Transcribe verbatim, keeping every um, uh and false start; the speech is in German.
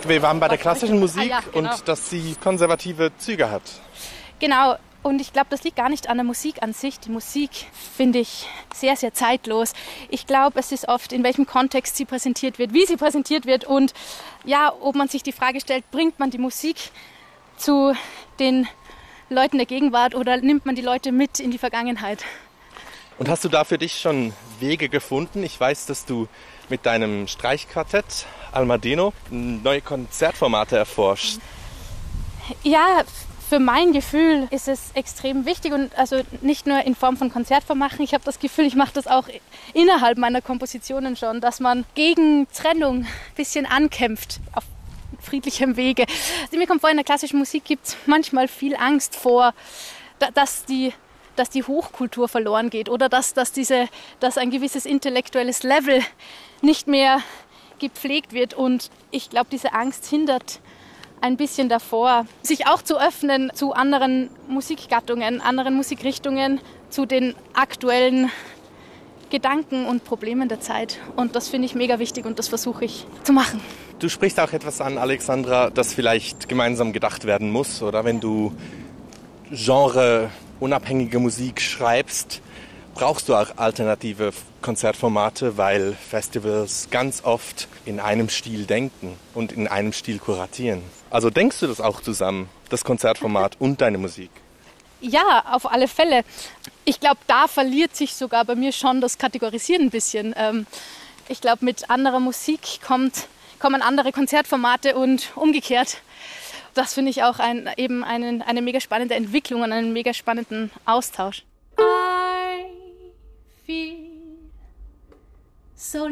Wir waren bei der klassischen Musik ah, ja, genau. und dass sie konservative Züge hat. Genau. Und ich glaube, das liegt gar nicht an der Musik an sich. Die Musik finde ich sehr, sehr zeitlos. Ich glaube, es ist oft, in welchem Kontext sie präsentiert wird, wie sie präsentiert wird und ja, ob man sich die Frage stellt, bringt man die Musik zu den Leuten der Gegenwart oder nimmt man die Leute mit in die Vergangenheit? Und hast du da für dich schon Wege gefunden? Ich weiß, dass du mit deinem Streichquartett Almadeno neue Konzertformate erforschst. Ja, für mein Gefühl ist es extrem wichtig und also nicht nur in Form von Konzertformaten. Ich habe das Gefühl, ich mache das auch innerhalb meiner Kompositionen schon, dass man gegen Trennung ein bisschen ankämpft auf friedlichem Wege. Mir kommt vor, in der klassischen Musik gibt es manchmal viel Angst vor, dass die, dass die Hochkultur verloren geht oder dass, dass, diese, dass ein gewisses intellektuelles Level nicht mehr gepflegt wird. Und ich glaube, diese Angst hindert ein bisschen davor, sich auch zu öffnen zu anderen Musikgattungen, anderen Musikrichtungen, zu den aktuellen Gedanken und Problemen der Zeit. Und das finde ich mega wichtig und das versuche ich zu machen. Du sprichst auch etwas an, Alexandra, das vielleicht gemeinsam gedacht werden muss, oder? Wenn du genreunabhängige Musik schreibst, brauchst du auch alternative Konzertformate, weil Festivals ganz oft in einem Stil denken und in einem Stil kuratieren. Also denkst du das auch zusammen, das Konzertformat und deine Musik? Ja, auf alle Fälle. Ich glaube, da verliert sich sogar bei mir schon das Kategorisieren ein bisschen. Ich glaube, mit anderer Musik kommt, kommen andere Konzertformate und umgekehrt. Das finde ich auch ein, eben einen, eine mega spannende Entwicklung und einen mega spannenden Austausch. I feel so